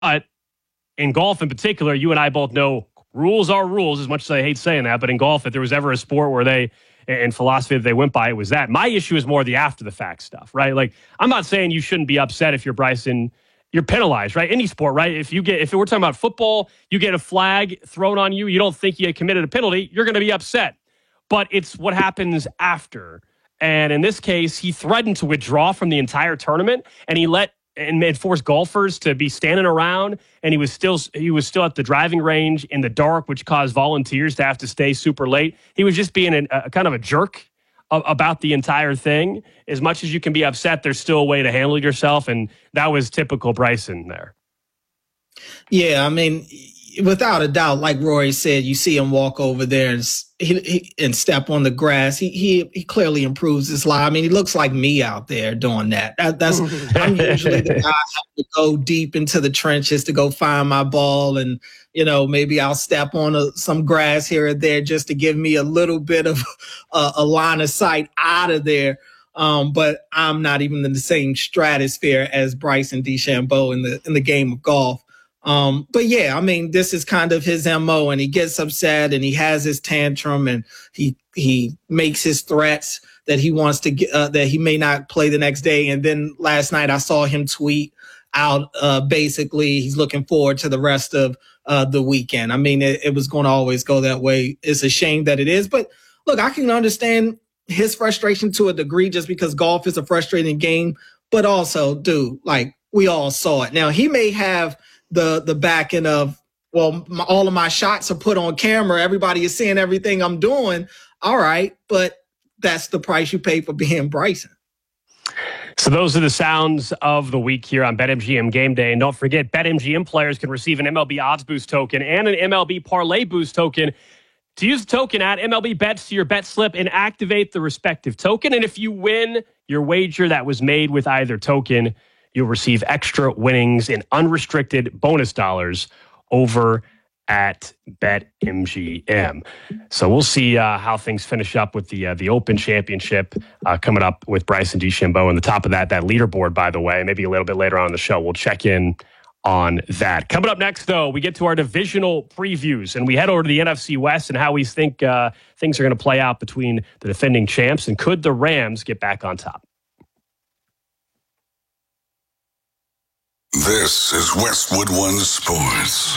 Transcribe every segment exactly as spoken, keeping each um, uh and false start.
But in golf in particular, you and I both know rules are rules, as much as I hate saying that. But in golf, if there was ever a sport where they, in philosophy, that they went by, it was that. My issue is more the after the fact stuff, right? Like, I'm not saying you shouldn't be upset if you're Bryson. You're penalized, right? Any sport, right? If you get, if we're talking about football, you get a flag thrown on you, you don't think you committed a penalty, you're going to be upset. But it's what happens after. And in this case, he threatened to withdraw from the entire tournament, and he let and made forced golfers to be standing around, and he was still he was still at the driving range in the dark, which caused volunteers to have to stay super late. He was just being a, a kind of a jerk about the entire thing. As much as you can be upset, there's still a way to handle yourself, and that was typical Bryson there. Yeah, I mean, without a doubt, like Rory said, you see him walk over there and he, he, and step on the grass. He, he he clearly improves his life. I mean, he looks like me out there doing that. that that's I'm usually the guy have to go deep into the trenches to go find my ball, and you know, maybe I'll step on a, some grass here or there just to give me a little bit of a, a line of sight out of there. Um, but I'm not even in the same stratosphere as Bryson DeChambeau in the in the game of golf. Um, but yeah, I mean, this is kind of his M O, and he gets upset and he has his tantrum and he, he makes his threats that he wants to get, uh, that he may not play the next day. And then last night I saw him tweet out, uh, basically he's looking forward to the rest of, uh, the weekend. I mean, it, it was going to always go that way. It's a shame that it is, but look, I can understand his frustration to a degree just because golf is a frustrating game, but also, dude, like we all saw it. Now he may have the the back end of, well, my, all of my shots are put on camera. Everybody is seeing everything I'm doing. All right, but that's the price you pay for being Bryson. So those are the sounds of the week here on BetMGM Game Day. And don't forget, BetMGM players can receive an M L B Odds Boost token and an M L B Parlay Boost token. To use the token, add M L B Bets to your bet slip and activate the respective token. And if you win your wager that was made with either token, you'll receive extra winnings and unrestricted bonus dollars over at BetMGM. So we'll see uh, how things finish up with the uh, the Open Championship uh, coming up with Bryson DeChambeau. And the top of that, that leaderboard, by the way, maybe a little bit later on in the show, we'll check in on that. Coming up next, though, we get to our divisional previews, and we head over to the N F C West and how we think uh, things are going to play out between the defending champs, and could the Rams get back on top? This is Westwood One Sports.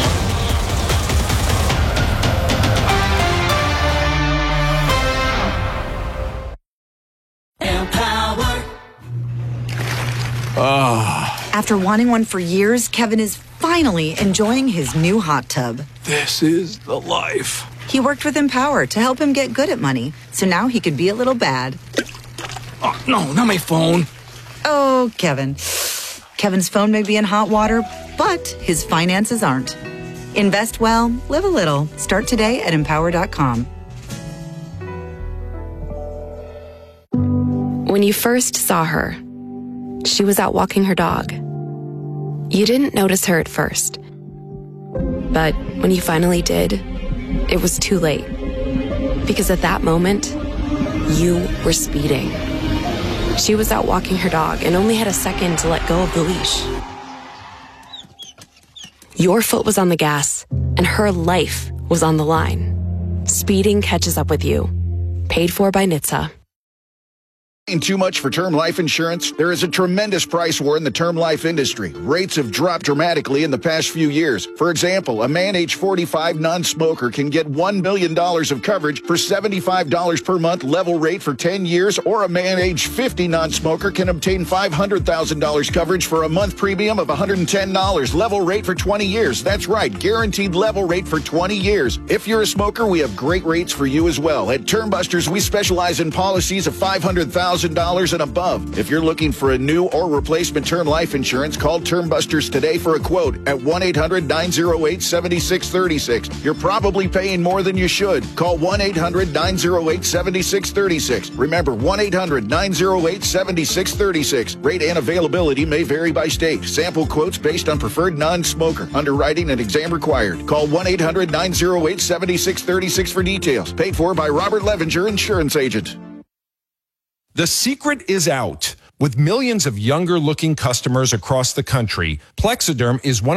Empower. Oh. After wanting one for years, Kevin is finally enjoying his new hot tub. This is the life. He worked with Empower to help him get good at money, so now he could be a little bad. Oh, no, not my phone. Oh, Kevin. Kevin's phone may be in hot water, but his finances aren't. Invest well, live a little. Start today at empower dot com. When you first saw her, she was out walking her dog. You didn't notice her at first. But when you finally did, it was too late. Because at that moment, you were speeding. She was out walking her dog and only had a second to let go of the leash. Your foot was on the gas, and her life was on the line. Speeding catches up with you. Paid for by N H T S A. Too much for term life insurance? There is a tremendous price war in the term life industry. Rates have dropped dramatically in the past few years. For example, a man age forty-five non-smoker can get one million dollars of coverage for seventy-five dollars per month level rate for ten years, or a man age fifty non-smoker can obtain five hundred thousand dollars coverage for a month premium of one hundred ten dollars level rate for twenty years. That's right, guaranteed level rate for twenty years. If you're a smoker, we have great rates for you as well. At Termbusters, we specialize in policies of five hundred thousand dollars and above. If you're looking for a new or replacement term life insurance, call Termbusters today for a quote at one eight hundred nine oh eight seven six three six. You're probably paying more than you should. Call one eight hundred nine oh eight seven six three six. Remember, one eight hundred nine oh eight seven six three six. Rate and availability may vary by state. Sample quotes based on preferred non-smoker. Underwriting and exam required. Call one eight hundred nine oh eight seven six three six for details. Paid for by Robert Levinger, Insurance Agent. The secret is out. With millions of younger-looking customers across the country, Plexiderm is one